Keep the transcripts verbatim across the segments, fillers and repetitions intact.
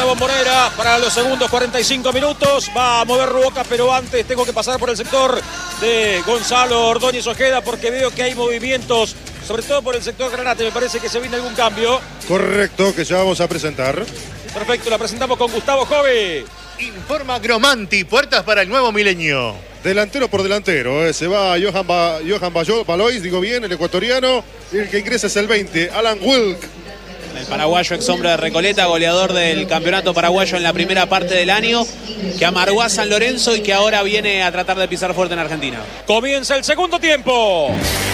Bombonera para los segundos cuarenta y cinco minutos. Va a mover Boca, pero antes tengo que pasar por el sector de Gonzalo Ordóñez Ojeda porque veo que hay movimientos, sobre todo por el sector Granate. Me parece que se viene algún cambio. Correcto, que ya vamos a presentar. Perfecto, la presentamos con Gustavo Jove. Informa Gromanti, puertas para el nuevo milenio. Delantero por delantero, eh. se va Johan, ba Johan Bayo Balois, digo bien, el ecuatoriano. Y el que ingresa es el veinte, Alan Wilk. El paraguayo ex hombre de Recoleta, goleador del campeonato paraguayo en la primera parte del año, que amargó a San Lorenzo y que ahora viene a tratar de pisar fuerte en Argentina. Comienza el segundo tiempo.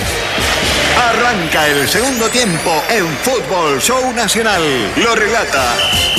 Arranca el segundo tiempo en Fútbol Show Nacional. Lo relata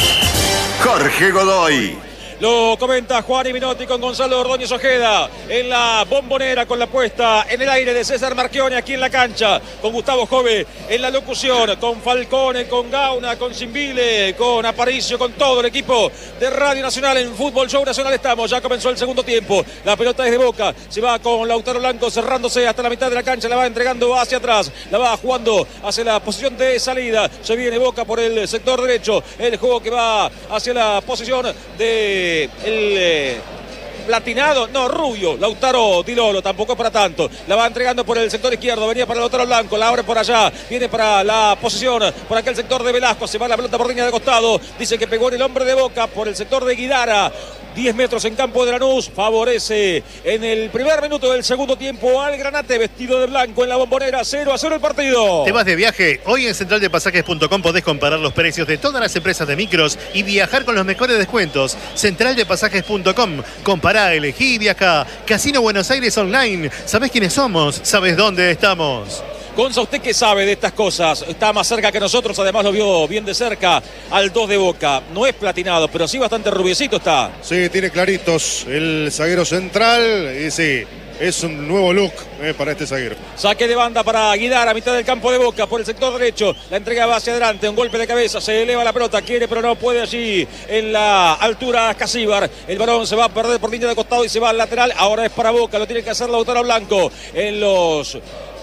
Jorge Godoy. Lo comenta Juan y Minotti con Gonzalo Ordóñez Ojeda en la Bombonera, con la puesta en el aire de César Marchione aquí en la cancha, con Gustavo Jove en la locución, con Falcone, con Gauna, con Cimbile, con Aparicio, con todo el equipo de Radio Nacional en Fútbol Show Nacional. Estamos, ya comenzó el segundo tiempo, la pelota es de Boca, se va con Lautaro Blanco cerrándose hasta la mitad de la cancha, la va entregando hacia atrás, la va jugando hacia la posición de salida, se viene Boca por el sector derecho, el juego que va hacia la posición de el eh, platinado, no, rubio, Lautaro Di Lolo, tampoco es para tanto, la va entregando por el sector izquierdo, venía para Lautaro Blanco, la abre por allá, viene para la posición, por aquel sector de Velasco, se va la pelota por línea de costado, dice que pegó en el hombre de Boca, por el sector de Guidara, diez metros en campo de Lanús, favorece en el primer minuto del segundo tiempo al Granate, vestido de blanco en la Bombonera, cero a cero el partido. ¿Te vas de viaje? Hoy en central de pasajes punto com podés comparar los precios de todas las empresas de micros y viajar con los mejores descuentos. central de pasajes punto com, compará, elegí y viajá. Casino Buenos Aires Online, ¿sabés quiénes somos? ¿Sabés dónde estamos? Gonza, ¿usted qué sabe de estas cosas? Está más cerca que nosotros, además lo vio bien de cerca al dos de Boca. No es platinado, pero sí bastante rubiecito está. Sí, tiene claritos el zaguero central y sí, es un nuevo look eh, para este zaguero. Saque de banda para Guidara a mitad del campo de Boca por el sector derecho. La entrega va hacia adelante, un golpe de cabeza, se eleva la pelota, quiere pero no puede allí en la altura Casíbar. El balón se va a perder por línea de costado y se va al lateral. Ahora es para Boca, lo tiene que hacer Lautaro Blanco en los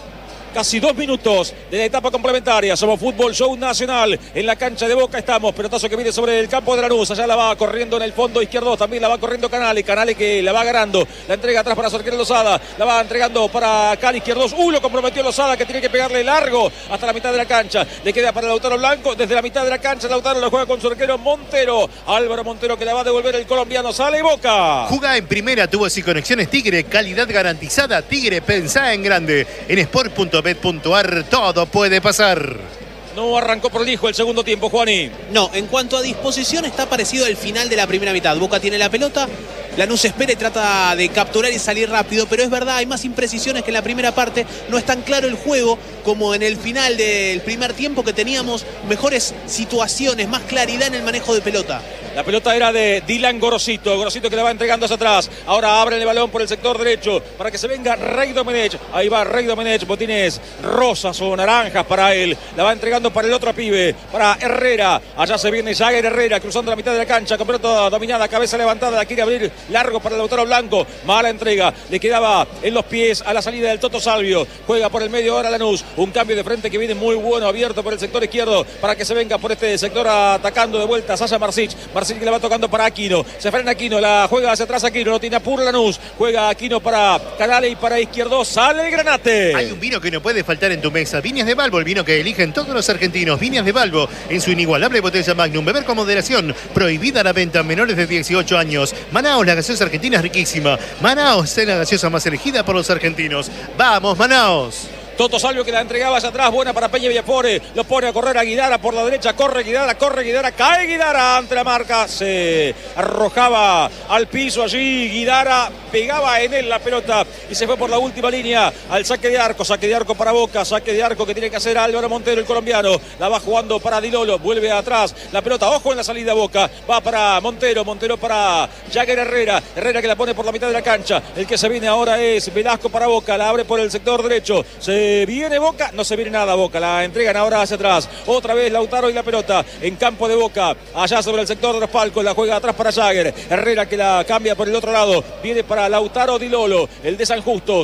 casi dos minutos de la etapa complementaria. Somos Fútbol Show Nacional. En la cancha de Boca estamos. Pelotazo que viene sobre el campo de Lanús. Allá la va corriendo en el fondo izquierdo. También la va corriendo Canales. Canales que la va ganando. La entrega atrás para Sorquero Lozada. La va entregando para Cali izquierdos. Uh, lo comprometió Lozada, que tiene que pegarle largo hasta la mitad de la cancha. Le queda para Lautaro Blanco. Desde la mitad de la cancha Lautaro la juega con Sorquero Montero. Álvaro Montero que la va a devolver el colombiano. Sale Boca. Jugá en primera, tuvo y conexiones Tigre. Calidad garantizada. Tigre, pensá en grande. En sport punto bet punto ar todo puede pasar. No arrancó prolijo el segundo tiempo, Juani. No, en cuanto a disposición está parecido al final de la primera mitad. Boca tiene la pelota, Lanús espera y trata de capturar y salir rápido, pero es verdad, hay más imprecisiones que en la primera parte. No es tan claro el juego como en el final del primer tiempo, que teníamos mejores situaciones, más claridad en el manejo de pelota. La pelota era de Dylan Gorosito. Gorosito que la va entregando hacia atrás. Ahora abre el balón por el sector derecho para que se venga Rey Domenech. Ahí va Rey Domenech. Botines rosas o naranjas para él. La va entregando para el otro pibe, para Herrera. Allá se viene Jagger Herrera cruzando la mitad de la cancha. Con pelota dominada, cabeza levantada. La quiere abrir largo para el Lautaro Blanco. Mala entrega. Le quedaba en los pies a la salida del Toto Salvio. Juega por el medio ahora Lanús. Un cambio de frente que viene muy bueno, abierto por el sector izquierdo para que se venga por este sector atacando de vuelta Sasha Marsic. Marsic que la va tocando para Aquino. Se frena Aquino, la juega hacia atrás Aquino. No tiene apuro Lanús. Juega Aquino para Canales y para izquierdo. Sale el Granate. Hay un vino que no puede faltar en tu mesa. Viñas de Balbo, el vino que eligen todos los argentinos. Viñas de Balbo, en su inigualable botella Magnum. Beber con moderación. Prohibida la venta a menores de dieciocho años. Manaos, la gaseosa argentina es riquísima. Manaos es la gaseosa más elegida por los argentinos. ¡Vamos, Manaos! Toto Salvio que la entregaba hacia atrás, buena para Peña Villafore, lo pone a correr a Guidara por la derecha, corre Guidara, corre Guidara, cae Guidara ante la marca, se arrojaba al piso allí, Guidara pegaba en él la pelota y se fue por la última línea al saque de arco, saque de arco para Boca, saque de arco que tiene que hacer Álvaro Montero, el colombiano, la va jugando para Di Lolo, vuelve atrás, la pelota, ojo en la salida Boca, va para Montero, Montero para Jagger Herrera, Herrera que la pone por la mitad de la cancha, el que se viene ahora es Velasco para Boca, la abre por el sector derecho, se viene Boca, no se viene nada Boca, la entregan ahora hacia atrás, otra vez Lautaro y la pelota en campo de Boca, allá sobre el sector de los palcos, la juega atrás para Jagger, Herrera que la cambia por el otro lado, viene para Lautaro Di Lolo, el de San Justos,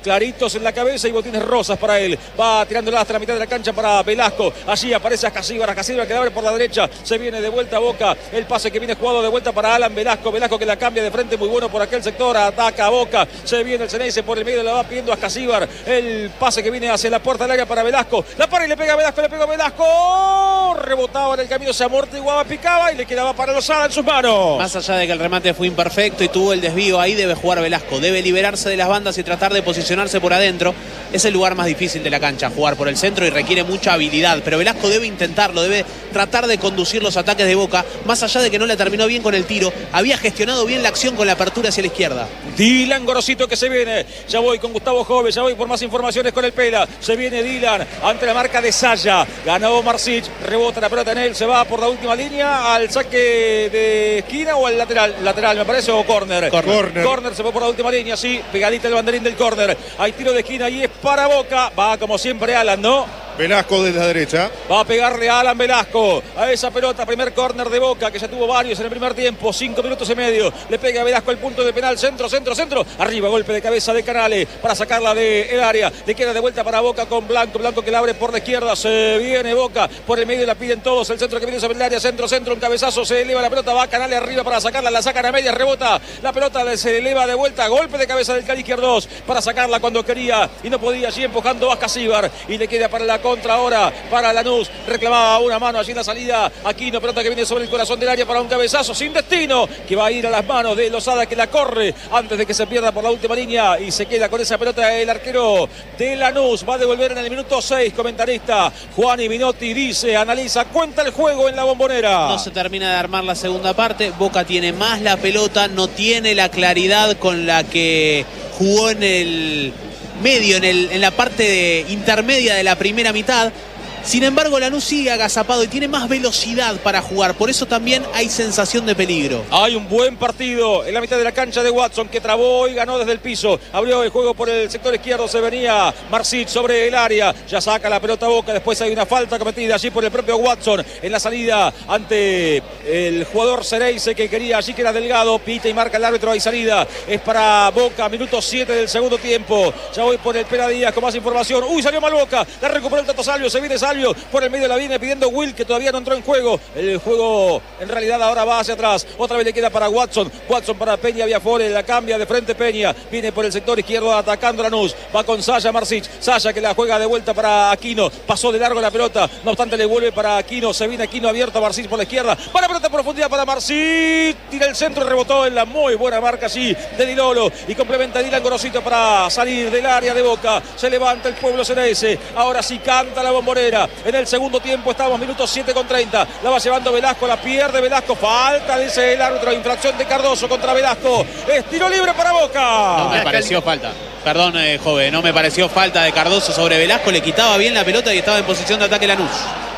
claritos en la cabeza y botines rosas para él. Va tirándola hasta la mitad de la cancha para Velasco. Allí aparece Ascasíbar, Ascasíbar que abre por la derecha. Se viene de vuelta a Boca. El pase que viene jugado de vuelta para Alan Velasco. Velasco que la cambia de frente, muy bueno por aquel sector. Ataca a Boca. Se viene el Ceneice por el medio, la va pidiendo Ascasíbar. El pase que viene hacia la puerta del área para Velasco. La para y le pega a Velasco, le pega a Velasco. Rebotaba en el camino, se amortiguaba, picaba y le quedaba para Lozada en sus manos. Más allá de que el remate fue imperfecto y tuvo el desvío, ahí debe jugar Velasco. Debe liberarse de las bandas y tratar de posicionarse por adentro. Es el lugar más difícil de la cancha, jugar por el centro, y requiere mucha habilidad. Pero Velasco debe intentarlo, debe tratar de conducir los ataques de Boca. Más allá de que no le terminó bien con el tiro, había gestionado bien la acción con la apertura hacia la izquierda. Dylan Gorosito que se viene. Ya voy con Gustavo Jove, ya voy por más informaciones con el Pela. Se viene Dylan ante la marca de Saya. Ganó Marsic, rebota la pelota en él, se va por la última línea al saque de esquina o al lateral. Lateral me parece, o córner. Córner. Córner, se fue por la última línea, sí, pegadita el banderín del córner. Hay tiro de esquina y es para Boca. Va como siempre Alan, ¿no? Velasco desde la derecha. Va a pegarle a Alan Velasco a esa pelota. Primer córner de Boca, que ya tuvo varios en el primer tiempo. Cinco minutos y medio. Le pega a Velasco el punto de penal. Centro, centro, centro. Arriba, golpe de cabeza de Canales para sacarla del área. Le queda de vuelta para Boca con Blanco. Blanco que la abre por la izquierda. Se viene Boca. Por el medio la piden todos. El centro que viene sobre el área. Centro, centro. Un cabezazo. Se eleva la pelota. Va Canales arriba para sacarla. La sacan a media. Rebota. La pelota se eleva de vuelta. Golpe de cabeza del Cali izquierdo para sacarla cuando quería y no podía. Allí empujando a Ascasíbar. Y le queda para la contra ahora. Para Lanús, reclamaba una mano allí en la salida. Aquino, pelota que viene sobre el corazón del área para un cabezazo sin destino, que va a ir a las manos de Lozada, que la corre antes de que se pierda por la última línea y se queda con esa pelota el arquero de Lanús. Va a devolver en el minuto seis, comentarista Juan Minotti dice, analiza, cuenta el juego en la Bombonera. No se termina de armar la segunda parte. Boca tiene más la pelota, no tiene la claridad con la que jugó en el medio, en, el, en la parte de, intermedia de la primera mitad. Sin embargo, Lanús sigue agazapado y tiene más velocidad para jugar. Por eso también hay sensación de peligro. Hay un buen partido en la mitad de la cancha de Watson, que trabó y ganó desde el piso. Abrió el juego por el sector izquierdo. Se venía Marsic sobre el área. Ya saca la pelota Boca. Después hay una falta cometida allí por el propio Watson en la salida ante el jugador Ceneice, que quería allí, que era Delgado. Pita y marca el árbitro. Hay salida. Es para Boca. Minuto siete del segundo tiempo. Ya voy por el Pera Díaz con más información. Uy, salió mal Boca. La recuperó el Tato Salvio. Se viene Salvio. Por el medio la viene pidiendo Will, que todavía no entró en juego. El juego en realidad ahora va hacia atrás. Otra vez le queda para Watson. Watson para Peña Viafore. La cambia de frente Peña. Viene por el sector izquierdo atacando Lanús. Va con Saya Marsic. Saya que la juega de vuelta para Aquino. Pasó de largo la pelota. No obstante le vuelve para Aquino. Se viene Aquino abierto a Marsic por la izquierda. Va la pelota en profundidad para Marsic. Tira el centro y rebotó en la muy buena marca allí de Dilolo. Y complementa Dylan Gorosito para salir del área de Boca. Se levanta el pueblo Ceneice. Ahora sí canta la Bombonera. En el segundo tiempo estamos minutos siete con treinta. La va llevando Velasco, la pierde Velasco. Falta, dice el árbitro. Infracción de Cardoso contra Velasco. Es tiro libre para Boca. No me pareció falta. Perdón, eh, joven, no me pareció falta de Cardoso sobre Velasco. Le quitaba bien la pelota y estaba en posición de ataque Lanús.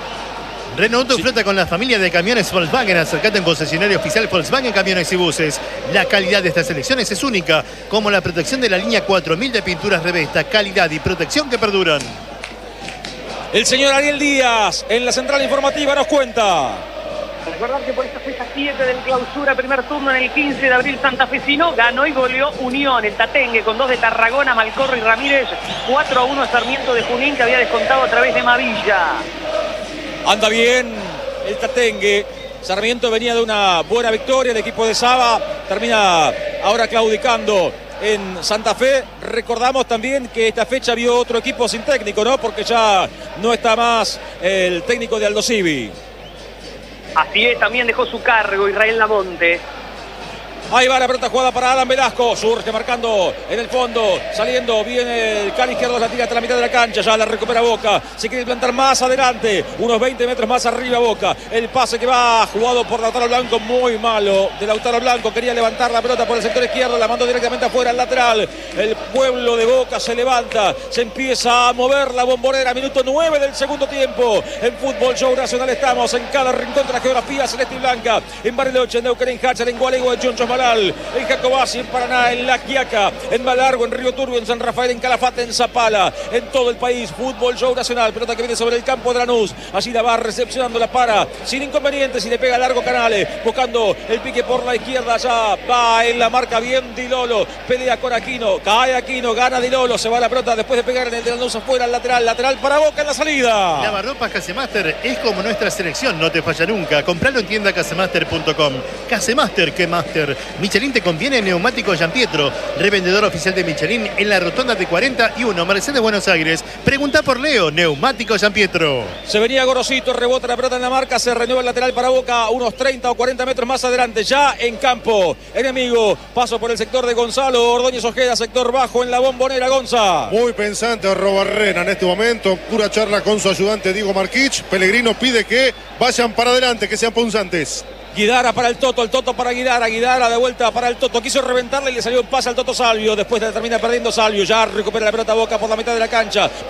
Renault tu flota con la familia de camiones Volkswagen. Acercate en concesionario oficial Volkswagen Camiones y Buses. La calidad de estas selecciones es única, como la protección de la línea cuatro mil de pinturas Revesta. Calidad y protección que perduran. El señor Ariel Díaz en la central informativa nos cuenta. Recordar que por esta fecha siete del clausura, primer turno en el quince de abril santafesino, ganó y goleó Unión, el Tatengue, con dos de Tarragona, Malcorro y Ramírez, cuatro a uno a Sarmiento de Junín, que había descontado a través de Mavilla. Anda bien el Tatengue. Sarmiento venía de una buena victoria, el equipo de Saba termina ahora claudicando en Santa Fe. Recordamos también que esta fecha vio otro equipo sin técnico, ¿no? Porque ya no está más el técnico de Aldosivi. Así es, también dejó su cargo Israel Lamonte. Ahí va la pelota jugada para Alan Velasco. Surge marcando en el fondo. Saliendo viene el Cali izquierdo. La tira hasta la mitad de la cancha. Ya la recupera Boca. Se quiere plantar más adelante. Unos veinte metros más arriba Boca. El pase que va jugado por Lautaro Blanco. Muy malo de Lautaro Blanco. Quería levantar la pelota por el sector izquierdo. La mandó directamente afuera al lateral. El pueblo de Boca se levanta. Se empieza a mover la Bombonera. Minuto nueve del segundo tiempo. En Fútbol Show Nacional estamos en cada rincón de la geografía celeste y blanca. En Bariloche, en Neuquén, en Hacha, en Gualeguay, en Chonchos, en Jacobasi, en Paraná, en La Quiaca, en Malargo, en Río Turbio, en San Rafael, en Calafate, en Zapala, en todo el país. Fútbol Show Nacional, pelota que viene sobre el campo de Lanús. Allí la va recepcionando, la para sin inconvenientes y le pega largo Canales, buscando el pique por la izquierda. Ya va en la marca bien Dilolo, pelea con Aquino, cae Aquino, gana Di Lolo, se va la pelota después de pegar en el de Lanús afuera, al lateral, lateral para Boca en la salida. Lavarropas Casemaster es como nuestra selección, no te falla nunca. Compralo en tienda casemaster punto com. Casemaster, que master. Michelin te conviene en Neumáticos Giampietro, revendedor oficial de Michelin en la rotonda de cuarenta y uno, Mercedes, Buenos Aires. Pregunta por Leo, Neumáticos Giampietro. Se venía Gorosito, rebota la pelota en la marca, se renueva el lateral para Boca, unos treinta o cuarenta metros más adelante, ya en campo enemigo. Paso por el sector de Gonzalo Ordóñez Ojeda, sector bajo en la Bombonera. Gonza. Muy pensante Robarrena en este momento, pura charla con su ayudante Diego Marquich. Pellegrino pide que vayan para adelante, que sean punzantes. Guidara para el Toto, el Toto para Guidara, Guidara de vuelta para el Toto, quiso reventarle y le salió un pase al Toto Salvio, después termina perdiendo Salvio, ya recupera la pelota Boca por la mitad de la cancha.